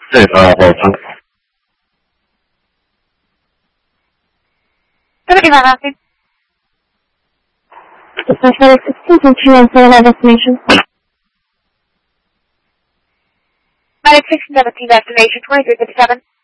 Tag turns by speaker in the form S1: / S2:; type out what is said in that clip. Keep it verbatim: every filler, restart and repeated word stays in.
S1: Hey, uh, Wilson.
S2: seventy-five asking. Dispatch medic sixteen point two one seven, our destination. Medic six seventeen, destination twenty-three fifty-seven.